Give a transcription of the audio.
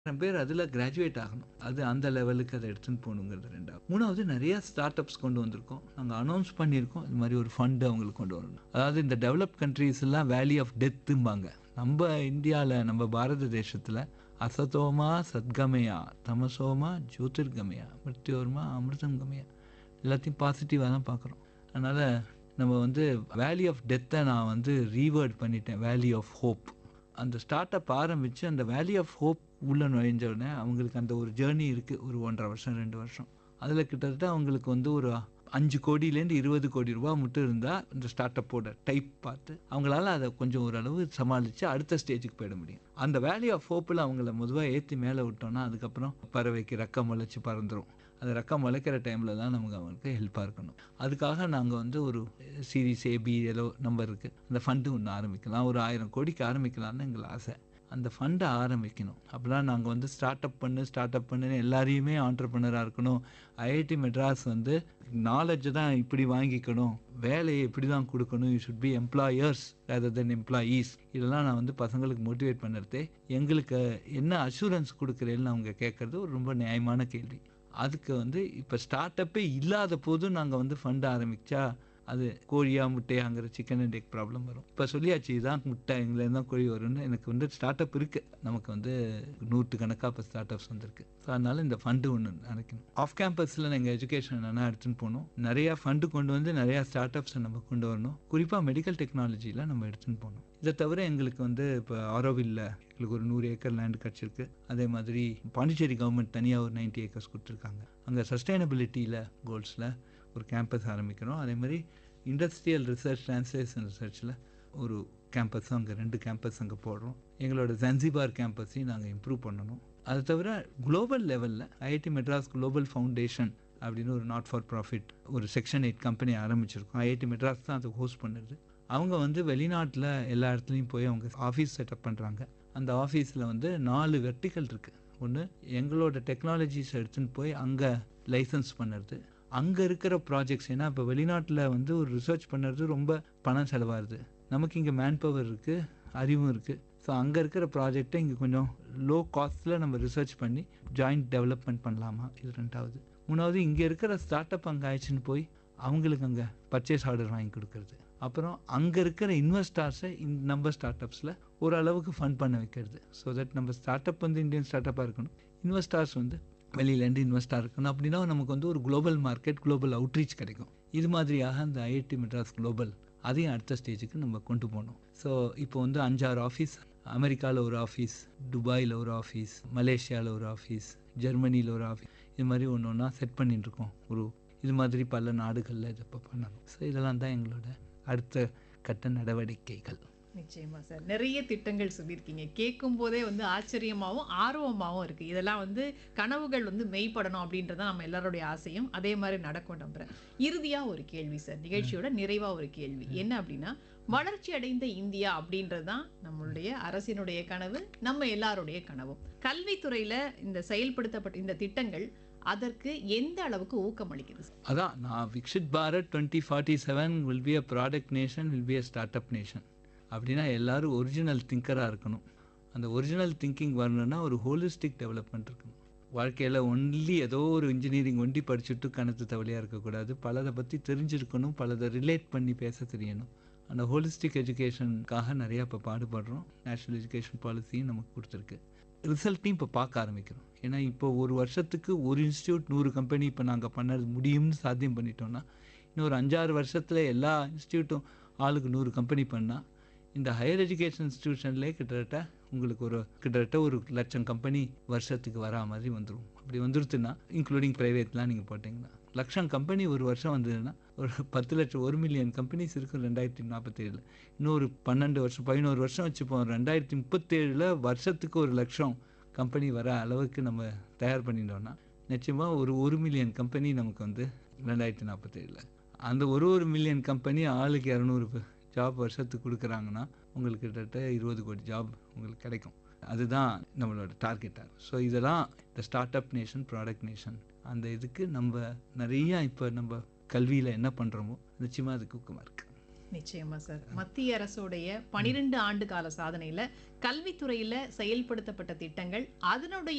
பேர் அதில் கிராஜுவேட் ஆகணும். அது அந்த லெவலுக்கு அதை எடுத்துன்னு போகணுங்கிறது 2வது. 3வது நிறைய ஸ்டார்ட் அப்ஸ் கொண்டு வந்திருக்கோம். நாங்கள் அனௌன்ஸ் பண்ணியிருக்கோம். இது மாதிரி ஒரு ஃபண்டு அவங்களுக்கு கொண்டு வரணும். அதாவது இந்த டெவலப் கண்ட்ரீஸ் எல்லாம் வேலி ஆஃப் டெத்தும்பாங்க. நம்ம இந்தியாவில், நம்ம பாரத தேசத்தில் அசதோமா சத்கமயா தமசோமா ஜோதிர்கமயா மிருத்யோர்மா அமிர்தம் கமயா எல்லாத்தையும் பாசிட்டிவாக தான் பார்க்குறோம். அதனால் நம்ம வேலி ஆஃப் டெத்தை நான் ரீவேர்ட் பண்ணிட்டேன், வேலி ஆஃப் ஹோப். அந்த ஸ்டார்ட் அப் ஆரம்பித்து அந்த வேலி ஆஃப் ஹோப் உள்ளே நுழைஞ்ச உடனே அவங்களுக்கு அந்த ஒரு ஜேர்னி இருக்குது. ஒரு 1.5 வருஷம் 2 வருஷம் அதில் கிட்டத்தட்ட அவங்களுக்கு ஒரு 5 கோடியிலேருந்து 20 கோடி ரூபா மட்டும் இருந்தால் இந்த ஸ்டார்ட் அப்போட டைப் பார்த்து அவங்களால அதை கொஞ்சம் ஓரளவு சமாளித்து அடுத்த ஸ்டேஜுக்கு போயிட முடியும். அந்த வேலி ஆஃப் ஹோப்பில் அவங்கள பொதுவாக ஏற்றி மேலே விட்டோன்னா அதுக்கப்புறம் பறவைக்கு ரெக்கம் முளைச்சி பறந்துடும். அந்த ரெக்கம் முளைக்கிற டைமில் தான் நமக்கு அவங்களுக்கு ஹெல்ப்பாக இருக்கணும். அதுக்காக நாங்கள் ஒரு சீரிஸ் ஏபி ஏதோ நம்பர் இருக்குது, அந்த ஃபண்டு ஒன்று ஆரம்பிக்கலாம். ஒரு 1000 கோடிக்கு ஆரம்பிக்கலாம்னு எங்கள் ஆசை. அந்த ஃபண்டை ஆரம்பிக்கணும். அப்படிலாம் நாங்கள் ஸ்டார்ட் அப் பண்ணுன்னு எல்லாரையுமே ஆண்டர்ப்ரனராக இருக்கணும். ஐஐடி மெட்ராஸ் நாலேஜை தான் இப்படி வாங்கிக்கணும், வேலையை இப்படி தான் கொடுக்கணும், you should be employers rather then employees. இதெல்லாம் நான் பசங்களுக்கு மோட்டிவேட் பண்ணுறதே, எங்களுக்கு என்ன அஷூரன்ஸ் கொடுக்குறேன்னு அவங்க கேட்குறது ஒரு ரொம்ப நியாயமான கேள்வி. அதுக்கு இப்போ ஸ்டார்ட் அப்பே இல்லாத போதும் நாங்கள் ஃபண்ட் ஆரம்பித்தா அது கோழியா முட்டையாங்கிற சிக்கன் அண்ட் எக் ப்ராப்ளம் வரும். இப்போ சொல்லியாச்சு இதுதான் முட்டை, எங்கேருந்து தான் கோழி வரும்னு. எனக்கு ஸ்டார்ட் அப் இருக்குது. நமக்கு 100கணக்காக இப்போ ஸ்டார்ட் அப்ஸ் வந்திருக்கு. ஸோ அதனால் இந்த ஃபண்டு ஒன்று நினைக்கணும். ஆஃப் கேம்பஸில் எங்கள் எஜுகேஷன் என்னென்னா எடுத்துன்னு போகணும். நிறையா ஃபண்டு கொண்டு நிறையா ஸ்டார்ட் அப்ஸை நம்ம கொண்டு வரணும். குறிப்பாக மெடிக்கல் டெக்னாலஜியில் நம்ம எடுத்துன்னு போகணும். இதை தவிர எங்களுக்கு இப்போ ஆரோவில்ல எங்களுக்கு ஒரு 100 ஏக்கர் லேண்ட் கிடச்சிருக்கு. அதே மாதிரி பாண்டிச்சேரி கவர்மெண்ட் தனியாக ஒரு 90 ஏக்கர்ஸ் கொடுத்துருக்காங்க. அங்கே சஸ்டைனபிலிட்டியில் கோல்ஸில் ஒரு கேம்பஸ் ஆரம்பிக்கிறோம். அதே மாதிரி இண்டஸ்ட்ரியல் ரிசர்ச் டிரான்ஸ்லேஷன் ரிசர்ச்சில் ஒரு கேம்பஸும் அங்கே 2 கேம்பஸ் அங்கே போடுறோம். எங்களோட ஜன்சிபார் கேம்பஸையும் நாங்கள் இம்ப்ரூவ் பண்ணணும். அதை தவிர குளோபல் லெவலில் ஐஐடி மெட்ராஸ் குளோபல் ஃபவுண்டேஷன் அப்படின்னு ஒரு நாட் ஃபார் ப்ராஃபிட் ஒரு செக்ஷன் 8 கம்பெனி ஆரம்பிச்சிருக்கோம். ஐஐடி மெட்ராஸ் தான் அதை ஹோஸ்ட் பண்ணுறது. அவங்க வெளிநாட்டில் எல்லா இடத்துலையும் போய் அவங்க ஆஃபீஸ் செட்டப் பண்ணுறாங்க. அந்த ஆஃபீஸில் 4 வெர்டிக்கல் இருக்குது. ஒன்று எங்களோட டெக்னாலஜிஸ் எடுத்துன்னு போய் அங்கே லைசன்ஸ் பண்ணுறது. அங்கே இருக்கிற ப்ராஜெக்ட்ஸ், ஏன்னா இப்போ வெளிநாட்டில் ஒரு ரிசர்ச் பண்ணுறது ரொம்ப பணம் செலவாகுது. நமக்கு இங்கே மேன் பவர் இருக்குது, அறிவும் இருக்குது. ஸோ அங்கே இருக்கிற ப்ராஜெக்டை இங்கே கொஞ்சம் லோ காஸ்ட்டில் நம்ம ரிசர்ச் பண்ணி ஜாயிண்ட் டெவலப்மெண்ட் பண்ணலாமா, இது 2வது. 3வது இங்கே இருக்கிற ஸ்டார்ட் அப் அங்கே ஆயிடுச்சுன்னு போய் அவங்களுக்கு அங்கே பர்ச்சேஸ் ஆர்டர் வாங்கி கொடுக்கறது. அப்புறம் அங்கே இருக்கிற இன்வெஸ்டார்ஸை நம்ம ஸ்டார்ட் அப்ஸில் ஓரளவுக்கு ஃபண்ட் பண்ண வைக்கிறது. ஸோ தட் நம்ம ஸ்டார்ட் அப் இந்தியன் ஸ்டார்ட் அப்பாக இருக்கணும், இன்வெஸ்டார்ஸ் வெளியிலேருந்து இன்வெஸ்டாக இருக்கணும். அப்படின்னா நமக்கு ஒரு குளோபல் மார்க்கெட், குளோபல் அவுட்ரீச் கிடைக்கும். இது மாதிரியாக அந்த ஐஐடி மெட்ராஸ் குளோபல் அதையும் அடுத்த ஸ்டேஜுக்கு நம்ம கொண்டு போகணும். ஸோ இப்போ 5-6 ஆஃபீஸ், அமெரிக்காவில் ஒரு ஆஃபீஸ், துபாயில் ஒரு ஆஃபீஸ், மலேசியாவில் ஒரு ஆஃபீஸ், ஜெர்மனியில் ஒரு ஆஃபீஸ், இது மாதிரி ஒன்று ஒன்றா செட் பண்ணிட்டுருக்கோம். இது மாதிரி பல நாடுகளில் இதை இப்போ பண்ணணும். ஸோ இதெல்லாம் தான் எங்களோட அடுத்த கட்ட நடவடிக்கைகள். நிச்சயமா சார், நிறைய திட்டங்கள் சொல்லியிருக்கீங்க. கேட்கும் போதே ஆச்சரியமாகவும் ஆர்வமாகவும் இருக்குது. இதெல்லாம் கனவுகள் மெய்ப்படணும் அப்படின்றத நம்ம எல்லாருடைய ஆசையும். அதே மாதிரி நடக்கும் நம்புறேன். இறுதியாக ஒரு கேள்வி சார், நிகழ்ச்சியோட நிறைவாக ஒரு கேள்வி என்ன அப்படின்னா, வளர்ச்சி அடைந்த இந்தியா அப்படின்றது தான் நம்மளுடைய அரசினுடைய கனவு, நம்ம எல்லாருடைய கனவும். கல்வித்துறையில் இந்த செயல்படுத்தப்பட்ட இந்த திட்டங்கள் அதற்கு எந்த அளவுக்கு ஊக்கம் அளிக்குது? அதான் நான் Viksit Bharat 2047 will be a product nation, will be a start up nation. அப்படின்னா எல்லோரும் ஒரிஜினல் திங்கராக இருக்கணும். அந்த ஒரிஜினல் திங்கிங் வரணுன்னா ஒரு ஹோலிஸ்டிக் டெவலப்மெண்ட் இருக்கணும். வாழ்க்கையில் ஒன்லி ஏதோ ஒரு இன்ஜினியரிங் ஒண்டி படிச்சுட்டு கணத்து தவளையாக இருக்கக்கூடாது. பலதை பற்றி தெரிஞ்சிருக்கணும், பலதை ரிலேட் பண்ணி பேச தெரியணும். அந்த ஹோலிஸ்டிக் எஜுகேஷனுக்காக நிறையா இப்போ பாடுபடுறோம். நேஷ்னல் எஜுகேஷன் பாலிசியும் நமக்கு கொடுத்துருக்கு. ரிசல்ட்டையும் இப்போ பார்க்க ஆரம்பிக்கிறோம். ஏன்னா இப்போ ஒரு வருஷத்துக்கு ஒரு இன்ஸ்டியூட் 100 கம்பெனி இப்போ நாங்கள் பண்ணது முடியும்னு சாத்தியம் பண்ணிட்டோம்னா, இன்னும் ஒரு 5-6 வருஷத்தில் எல்லா இன்ஸ்டியூட்டும் ஆளுக்கு 100 கம்பெனி பண்ணால் இந்த ஹையர் எஜுகேஷன் இன்ஸ்டியூஷன்லேயே கிட்டத்தட்ட ஒரு 1,00,000 கம்பெனி வருஷத்துக்கு வரா மாதிரி வந்துடும். அப்படி வந்துடுதுன்னா இன்க்ளூடிங் ப்ரைவேட்லாம் நீங்கள் போட்டிங்கன்னா 1,00,000 கம்பெனி ஒரு வருஷம் வந்ததுன்னா ஒரு 10 லட்சம் 1 மில்லியன் கம்பெனிஸ் இருக்கும் 2047. இன்னொரு 11 வருஷம் வச்சுப்போம். 2037 வருஷத்துக்கு 1,00,000 கம்பெனி வர அளவுக்கு நம்ம தயார் பண்ணிட்டோம்னா நிச்சயமாக ஒரு 1 மில்லியன் கம்பெனி நமக்கு 2047. அந்த ஒரு மில்லியன் கம்பெனி ஆளுக்கு 200 ஜாப் வருஷத்துக்கு கொடுக்குறாங்கன்னா உங்களுக்கு கிட்டத்தட்ட 20 கோடி ஜாப் உங்களுக்கு கிடைக்கும். அதுதான் நம்மளோட டார்கெட்டாக. ஸோ இதெல்லாம் இந்த start up nation, product nation, அந்த இதுக்கு நம்ம நிறையா இப்போ நம்ம கல்வியில் என்ன பண்ணுறோமோ நிச்சயமாக அதுக்கு ஊக்கமாக இருக்குது. நிச்சயமா சார், மத்திய அரசுடைய 12 ஆண்டு கால சாதனையில் கல்வித்துறையில் செயல்படுத்தப்பட்ட திட்டங்கள் அதனுடைய